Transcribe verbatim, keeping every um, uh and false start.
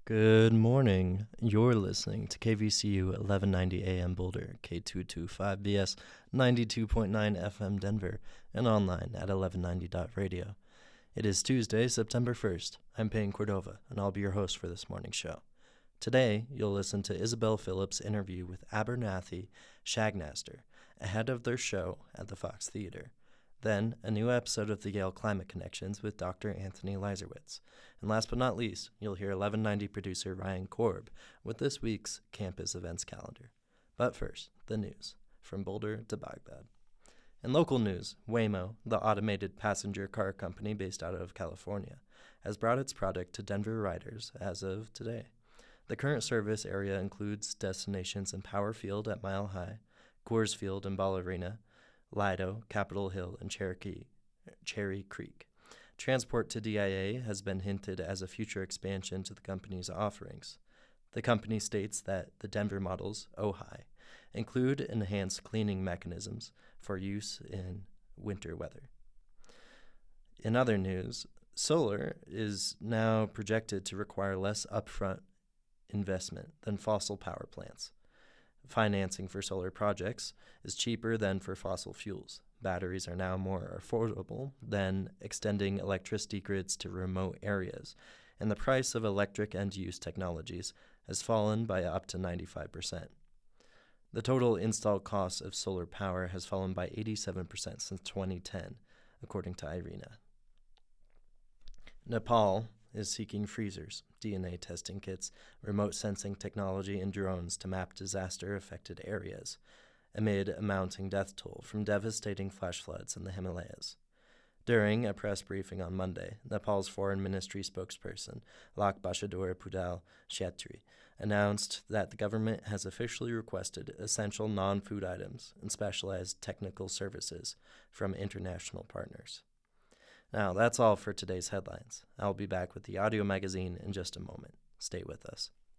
Good morning. You're listening to K V C U eleven ninety A M Boulder, K two twenty-five B S ninety-two point nine F M Denver, and online at eleven ninety dot radio. It is Tuesday, September first. I'm Payne Cordova, and I'll be your host for this morning's show. Today, you'll listen to Isabel Phillips' interview with Abernathy Shagnaster ahead of their show at the Fox Theater. Then, a new episode of the Yale Climate Connections with Doctor Anthony Leiserowitz. And last but not least, you'll hear eleven ninety producer Ryan Korb with this week's campus events calendar. But first, the news from Boulder to Baghdad. In local news, Waymo, the automated passenger car company based out of California, has brought its product to Denver riders as of today. The current service area includes destinations in Power Field at Mile High, Coors Field and Ball Arena, Lido, Capitol Hill, and Cherokee, Cherry Creek. Transport to D I A has been hinted as a future expansion to the company's offerings. The company states that the Denver models, Ojai, include enhanced cleaning mechanisms for use in winter weather. In other news, solar is now projected to require less upfront investment than fossil power plants. Financing for solar projects is cheaper than for fossil fuels. Batteries are now more affordable than extending electricity grids to remote areas, and the price of electric end-use technologies has fallen by up to ninety-five percent. The total installed cost of solar power has fallen by eighty-seven percent since twenty ten, according to IRENA. Nepal is seeking freezers, D N A testing kits, remote sensing technology, and drones to map disaster-affected areas amid a mounting death toll from devastating flash floods in the Himalayas. During a press briefing on Monday, Nepal's foreign ministry spokesperson, Lak Bashadur Pudal Shetri, announced that the government has officially requested essential non-food items and specialized technical services from international partners. Now, that's all for today's headlines. I'll be back with the audio magazine in just a moment. Stay with us.